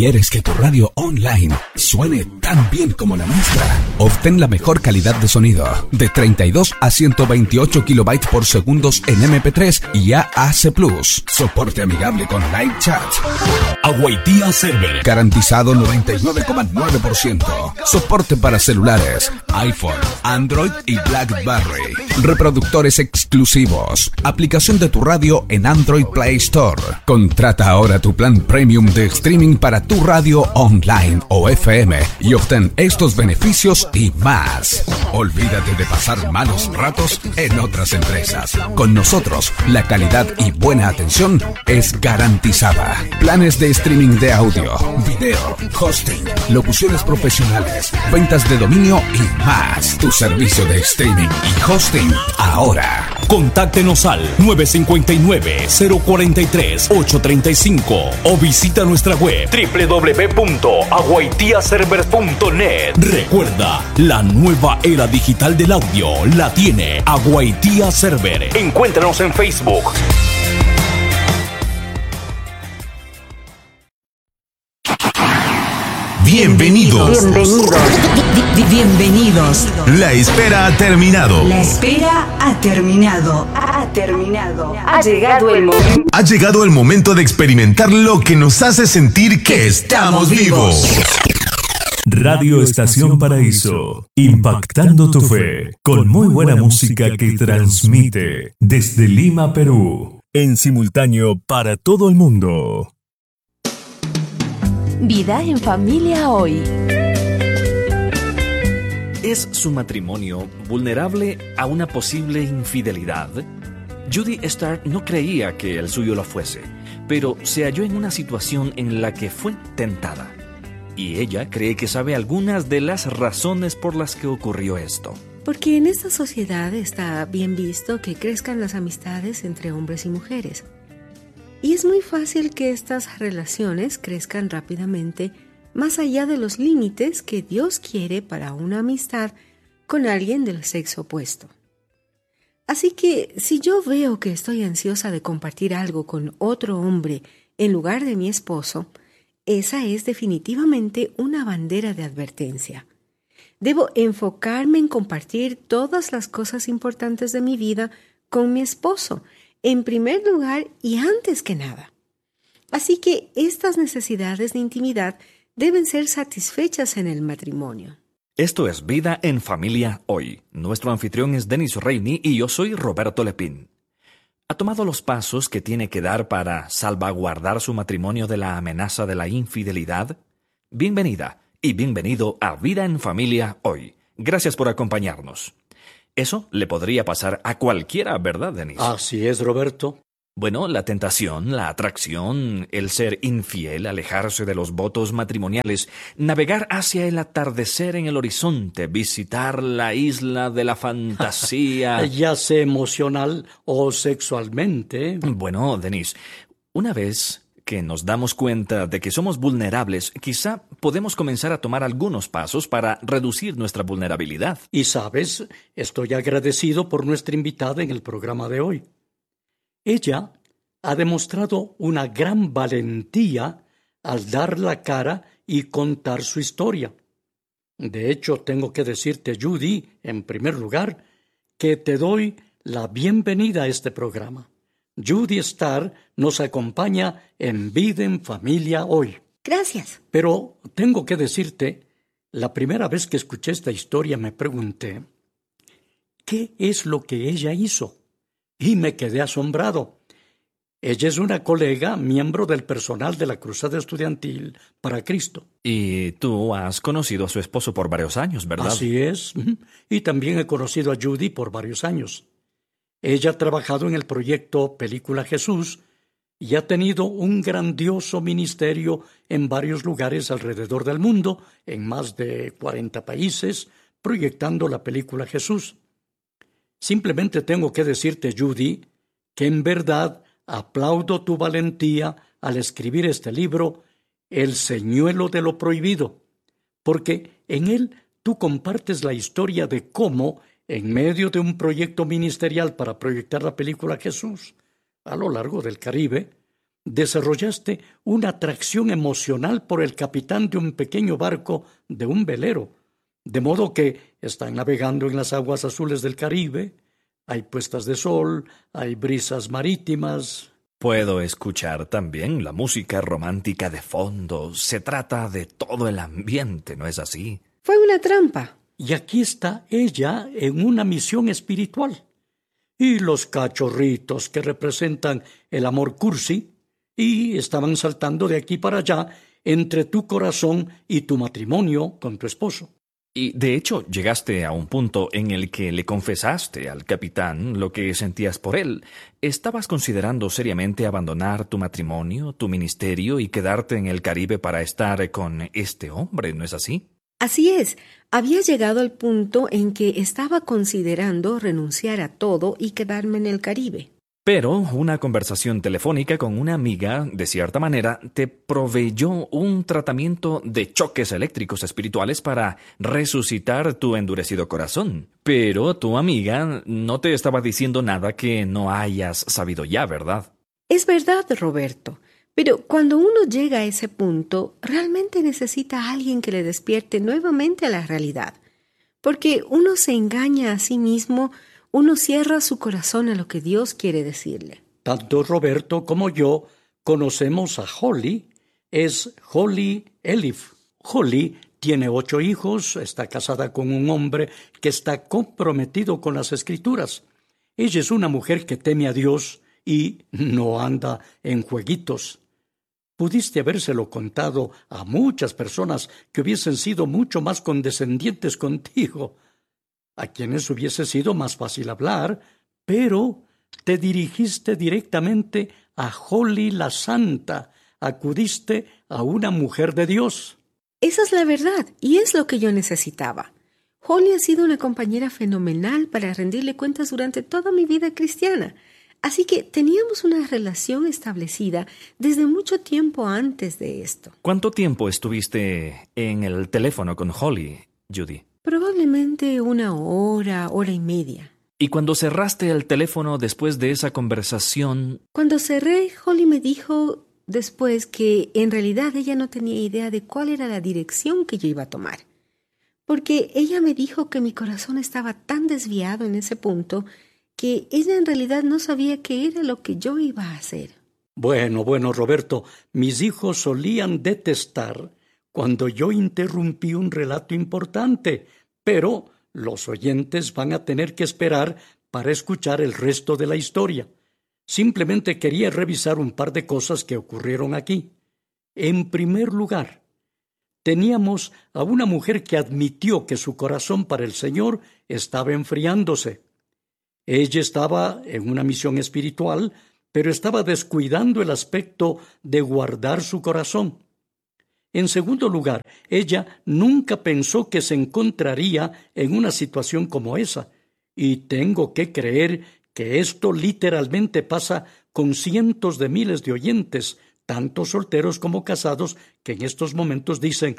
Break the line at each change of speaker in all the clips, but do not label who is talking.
¿Quieres que tu radio online suene tan bien como la nuestra? Obtén la mejor calidad de sonido, de 32 a 128 kilobytes por segundos en MP3 y AAC+. Soporte amigable con live chat. Aguaitía Server. Garantizado 99,9%. Soporte para celulares, iPhone, Android y BlackBerry. Reproductores exclusivos. Aplicación de tu radio en Android Play Store. Contrata ahora tu plan premium de streaming para tu radio online o FM y obtén estos beneficios y más. Olvídate de pasar malos ratos en otras empresas. Con nosotros, la calidad y buena atención es garantizada. Planes de streaming de audio, video, hosting, locuciones profesionales, ventas de dominio y más. Tu servicio de streaming y hosting ahora.
Contáctenos al 959-043-835 o visita nuestra web www.aguaitiaserver.net. Recuerda, la nueva era digital del audio la tiene Aguaitía Server. Encuéntranos en Facebook.
Bienvenidos.
Bienvenidos.
La espera ha terminado.
La espera ha terminado. Ha llegado el momento.
Ha llegado el momento de experimentar lo que nos hace sentir que estamos vivos.
Radio Estación Paraíso, impactando tu fe, con muy buena música que transmite desde Lima, Perú, en simultáneo para todo el mundo.
Vida en familia hoy.
¿Es su matrimonio vulnerable a una posible infidelidad? Judy Starr no creía que el suyo lo fuese, pero se halló en una situación en la que fue tentada. Y ella cree que sabe algunas de las razones por las que ocurrió esto.
Porque en esta sociedad está bien visto que crezcan las amistades entre hombres y mujeres. Y es muy fácil que estas relaciones crezcan rápidamente más allá de los límites que Dios quiere para una amistad con alguien del sexo opuesto. Así que si yo veo que estoy ansiosa de compartir algo con otro hombre en lugar de mi esposo, esa es definitivamente una bandera de advertencia. Debo enfocarme en compartir todas las cosas importantes de mi vida con mi esposo, en primer lugar y antes que nada. Así que estas necesidades de intimidad deben ser satisfechas en el matrimonio.
Esto es Vida en Familia Hoy. Nuestro anfitrión es Denis Reini y yo soy Roberto Lepín. ¿Ha tomado los pasos que tiene que dar para salvaguardar su matrimonio de la amenaza de la infidelidad? Bienvenida y bienvenido a Vida en Familia Hoy. Gracias por acompañarnos. Eso le podría pasar a cualquiera, ¿verdad, Denis?
Así es, Roberto.
Bueno, la tentación, la atracción, el ser infiel, alejarse de los votos matrimoniales, navegar hacia el atardecer en el horizonte, visitar la isla de la fantasía.
Ya sea emocional o sexualmente.
Bueno, Denis, una vez que nos damos cuenta de que somos vulnerables, quizá podemos comenzar a tomar algunos pasos para reducir nuestra vulnerabilidad.
Y sabes, estoy agradecido por nuestra invitada en el programa de hoy. Ella ha demostrado una gran valentía al dar la cara y contar su historia. De hecho, tengo que decirte, Judy, en primer lugar, que te doy la bienvenida a este programa. Judy Starr nos acompaña en Vida en Familia Hoy.
Gracias.
Pero tengo que decirte, la primera vez que escuché esta historia me pregunté, ¿qué es lo que ella hizo? Y me quedé asombrado. Ella es una colega, miembro del personal de la Cruzada Estudiantil para Cristo.
Y tú has conocido a su esposo por varios años, ¿verdad?
Así es. Y también he conocido a Judy por varios años. Ella ha trabajado en el proyecto Película Jesús y ha tenido un grandioso ministerio en varios lugares alrededor del mundo, en más de 40 países, proyectando la película Jesús. Simplemente tengo que decirte, Judy, que en verdad aplaudo tu valentía al escribir este libro, El señuelo de lo prohibido, porque en él tú compartes la historia de cómo, en medio de un proyecto ministerial para proyectar la película Jesús a lo largo del Caribe, desarrollaste una atracción emocional por el capitán de un pequeño barco de un velero, de modo que están navegando en las aguas azules del Caribe, hay puestas de sol, hay brisas marítimas.
Puedo escuchar también la música romántica de fondo. Se trata de todo el ambiente, ¿no es así?
Fue una trampa.
Y aquí está ella en una misión espiritual. Y los cachorritos que representan el amor cursi, y estaban saltando de aquí para allá entre tu corazón y tu matrimonio con tu esposo.
Y de hecho llegaste a un punto en el que le confesaste al capitán lo que sentías por él. ¿Estabas considerando seriamente abandonar tu matrimonio, tu ministerio y quedarte en el Caribe para estar con este hombre, ¿no es así?
Así es. Había llegado al punto en que estaba considerando renunciar a todo y quedarme en el Caribe.
Pero una conversación telefónica con una amiga, de cierta manera, te proveyó un tratamiento de choques eléctricos espirituales para resucitar tu endurecido corazón. Pero tu amiga no te estaba diciendo nada que no hayas sabido ya, ¿verdad?
Es verdad, Roberto. Pero cuando uno llega a ese punto, realmente necesita a alguien que le despierte nuevamente a la realidad. Porque uno se engaña a sí mismo. Uno cierra su corazón a lo que Dios quiere decirle.
Tanto Roberto como yo conocemos a Holly. Es Holly Elif. Holly tiene 8 hijos, está casada con un hombre que está comprometido con las Escrituras. Ella es una mujer que teme a Dios y no anda en jueguitos. Pudiste habérselo contado a muchas personas que hubiesen sido mucho más condescendientes contigo, a quienes hubiese sido más fácil hablar, pero te dirigiste directamente a Holly la Santa, acudiste a una mujer de Dios.
Esa es la verdad, y es lo que yo necesitaba. Holly ha sido una compañera fenomenal para rendirle cuentas durante toda mi vida cristiana, así que teníamos una relación establecida desde mucho tiempo antes de esto.
¿Cuánto tiempo estuviste en el teléfono con Holly, Judy?
Probablemente 1 hora, hora y media.
¿Y cuando cerraste el teléfono después de esa conversación?
Cuando cerré, Holly me dijo después que en realidad ella no tenía idea de cuál era la dirección que yo iba a tomar. Porque ella me dijo que mi corazón estaba tan desviado en ese punto que ella en realidad no sabía qué era lo que yo iba a hacer.
Bueno, Roberto, mis hijos solían detestar cuando yo interrumpí un relato importante, pero los oyentes van a tener que esperar para escuchar el resto de la historia. Simplemente quería revisar un par de cosas que ocurrieron aquí. En primer lugar, teníamos a una mujer que admitió que su corazón para el Señor estaba enfriándose. Ella estaba en una misión espiritual, pero estaba descuidando el aspecto de guardar su corazón. En segundo lugar, ella nunca pensó que se encontraría en una situación como esa, y tengo que creer que esto literalmente pasa con cientos de miles de oyentes, tanto solteros como casados, que en estos momentos dicen: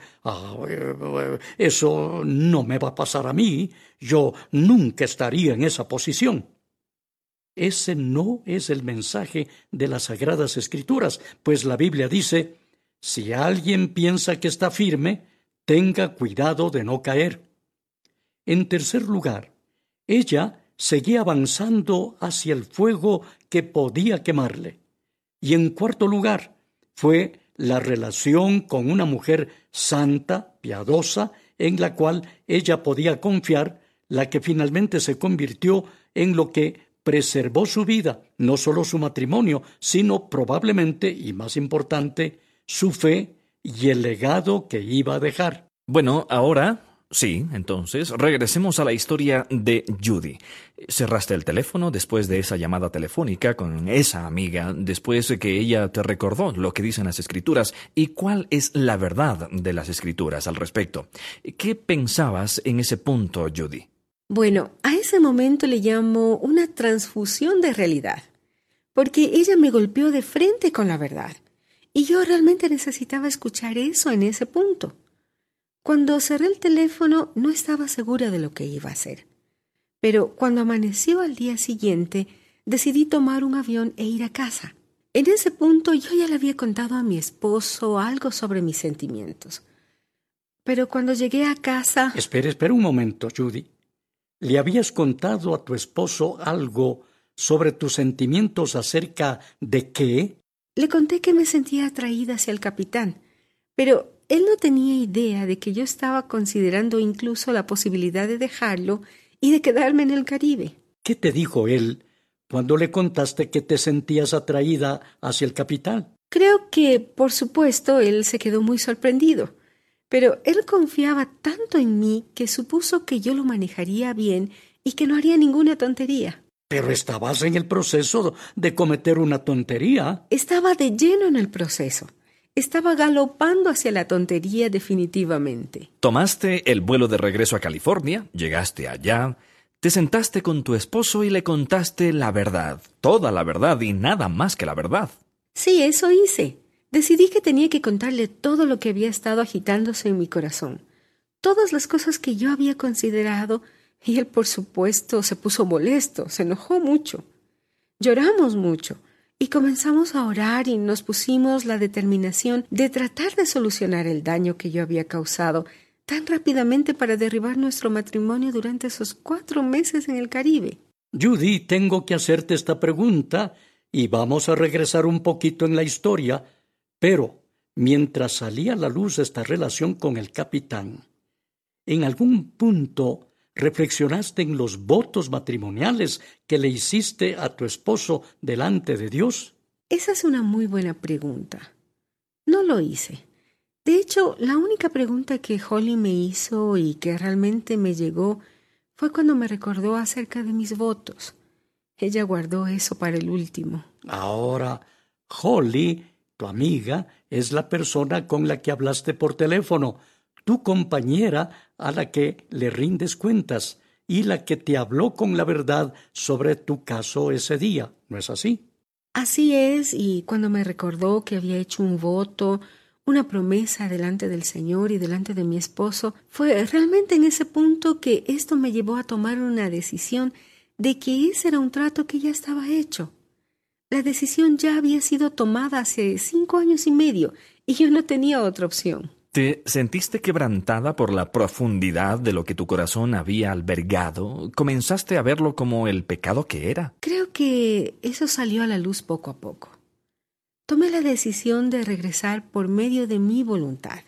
eso no me va a pasar a mí, yo nunca estaría en esa posición. Ese no es el mensaje de las Sagradas Escrituras, pues la Biblia dice: si alguien piensa que está firme, tenga cuidado de no caer. En tercer lugar, ella seguía avanzando hacia el fuego que podía quemarle. Y en cuarto lugar, fue la relación con una mujer santa, piadosa, en la cual ella podía confiar, la que finalmente se convirtió en lo que preservó su vida, no solo su matrimonio, sino probablemente, y más importante, su fe y el legado que iba a dejar.
Bueno, ahora, sí, entonces, regresemos a la historia de Judy. Cerraste el teléfono después de esa llamada telefónica con esa amiga, después de que ella te recordó lo que dicen las Escrituras. ¿Y cuál es la verdad de las Escrituras al respecto? ¿Qué pensabas en ese punto, Judy?
Bueno, a ese momento le llamo una transfusión de realidad, porque ella me golpeó de frente con la verdad. Y yo realmente necesitaba escuchar eso en ese punto. Cuando cerré el teléfono no estaba segura de lo que iba a hacer. Pero cuando amaneció al día siguiente, decidí tomar un avión e ir a casa. En ese punto yo ya le había contado a mi esposo algo sobre mis sentimientos. Pero cuando llegué a casa...
Espera un momento, Judy. ¿Le habías contado a tu esposo algo sobre tus sentimientos acerca de qué?
Le conté que me sentía atraída hacia el capitán, pero él no tenía idea de que yo estaba considerando incluso la posibilidad de dejarlo y de quedarme en el Caribe.
¿Qué te dijo él cuando le contaste que te sentías atraída hacia el capitán?
Creo que, por supuesto, él se quedó muy sorprendido, pero él confiaba tanto en mí que supuso que yo lo manejaría bien y que no haría ninguna tontería.
Pero estabas en el proceso de cometer una tontería.
Estaba de lleno en el proceso. Estaba galopando hacia la tontería definitivamente.
Tomaste el vuelo de regreso a California, llegaste allá, te sentaste con tu esposo y le contaste la verdad, toda la verdad y nada más que la verdad.
Sí, eso hice. Decidí que tenía que contarle todo lo que había estado agitándose en mi corazón, todas las cosas que yo había considerado, y él, por supuesto, se puso molesto, se enojó mucho. Lloramos mucho y comenzamos a orar y nos pusimos la determinación de tratar de solucionar el daño que yo había causado tan rápidamente para derribar nuestro matrimonio durante esos 4 meses en el Caribe.
Judy, tengo que hacerte esta pregunta y vamos a regresar un poquito en la historia, pero mientras salía a la luz esta relación con el capitán, ¿en algún punto reflexionaste en los votos matrimoniales que le hiciste a tu esposo delante de Dios?
Esa es una muy buena pregunta. No lo hice. De hecho, la única pregunta que Holly me hizo y que realmente me llegó fue cuando me recordó acerca de mis votos. Ella guardó eso para el último.
Ahora, Holly, tu amiga, es la persona con la que hablaste por teléfono, tu compañera a la que le rindes cuentas y la que te habló con la verdad sobre tu caso ese día, ¿no es así?
Así es, y cuando me recordó que había hecho un voto, una promesa delante del Señor y delante de mi esposo, fue realmente en ese punto que esto me llevó a tomar una decisión de que ese era un trato que ya estaba hecho. La decisión ya había sido tomada hace 5 años y medio y yo no tenía otra opción.
¿Te sentiste quebrantada por la profundidad de lo que tu corazón había albergado? ¿Comenzaste a verlo como el pecado que era?
Creo que eso salió a la luz poco a poco. Tomé la decisión de regresar por medio de mi voluntad.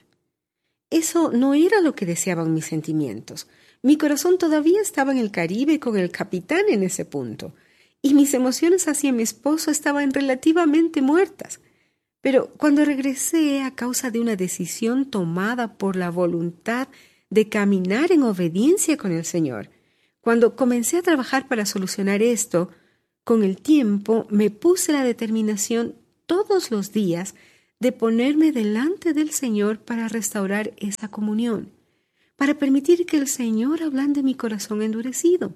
Eso no era lo que deseaban mis sentimientos. Mi corazón todavía estaba en el Caribe con el capitán en ese punto, y mis emociones hacia mi esposo estaban relativamente muertas. Pero cuando regresé a causa de una decisión tomada por la voluntad de caminar en obediencia con el Señor, cuando comencé a trabajar para solucionar esto, con el tiempo me puse la determinación todos los días de ponerme delante del Señor para restaurar esa comunión, para permitir que el Señor ablande mi corazón endurecido.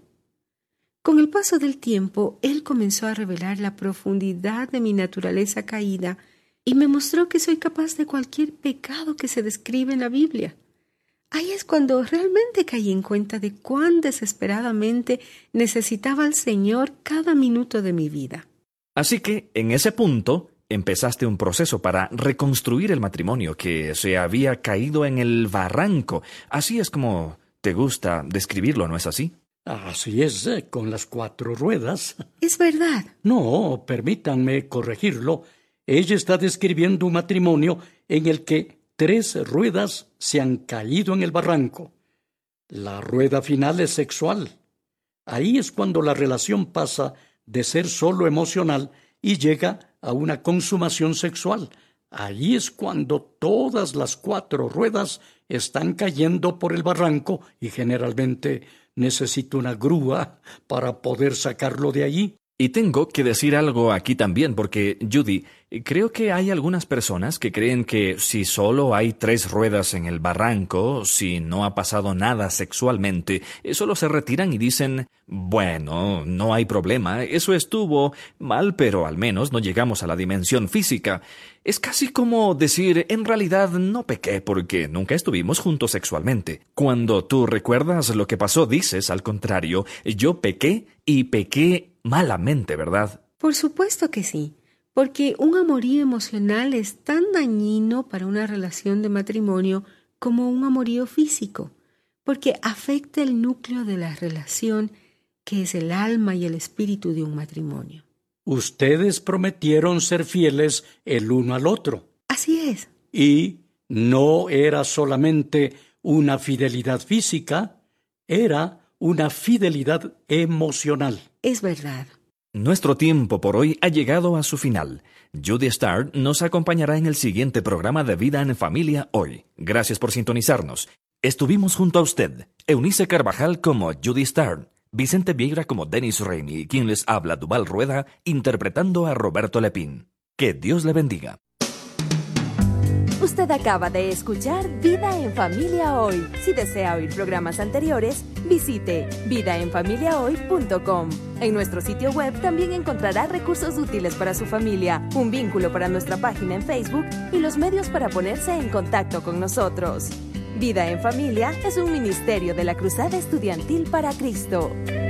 Con el paso del tiempo, Él comenzó a revelar la profundidad de mi naturaleza caída y me mostró que soy capaz de cualquier pecado que se describe en la Biblia. Ahí es cuando realmente caí en cuenta de cuán desesperadamente necesitaba al Señor cada minuto de mi vida.
Así que, en ese punto, empezaste un proceso para reconstruir el matrimonio que se había caído en el barranco. Así es como te gusta describirlo, ¿no es así?
Así es, con las 4 ruedas.
Es verdad.
No, permítanme corregirlo. Ella está describiendo un matrimonio en el que 3 ruedas se han caído en el barranco. La rueda final es sexual. Ahí es cuando la relación pasa de ser solo emocional y llega a una consumación sexual. Ahí es cuando todas las 4 ruedas están cayendo por el barranco y generalmente necesito una grúa para poder sacarlo de allí.
Y tengo que decir algo aquí también, porque, Judy, creo que hay algunas personas que creen que si solo hay 3 ruedas en el barranco, si no ha pasado nada sexualmente, solo se retiran y dicen, bueno, no hay problema, eso estuvo mal, pero al menos no llegamos a la dimensión física. Es casi como decir, en realidad no pequé porque nunca estuvimos juntos sexualmente. Cuando tú recuerdas lo que pasó, dices, al contrario, yo pequé y pequé malamente, ¿verdad?
Por supuesto que sí. porque un amorío emocional es tan dañino para una relación de matrimonio como un amorío físico, porque afecta el núcleo de la relación, que es el alma y el espíritu de un matrimonio.
Ustedes prometieron ser fieles el uno al otro.
Así es.
Y no era solamente una fidelidad física, era una fidelidad emocional.
Es verdad.
Nuestro tiempo por hoy ha llegado a su final. Judy Starr nos acompañará en el siguiente programa de Vida en Familia hoy. Gracias por sintonizarnos. Estuvimos junto a usted, Eunice Carvajal como Judy Starr, Vicente Vieira como Dennis Rainey, quien les habla, Duval Rueda, interpretando a Roberto Lepín. Que Dios le bendiga.
Usted acaba de escuchar Vida en Familia Hoy. Si desea oír programas anteriores, visite vidaenfamiliahoy.com. En nuestro sitio web también encontrará recursos útiles para su familia, un vínculo para nuestra página en Facebook y los medios para ponerse en contacto con nosotros. Vida en Familia es un ministerio de la Cruzada Estudiantil para Cristo.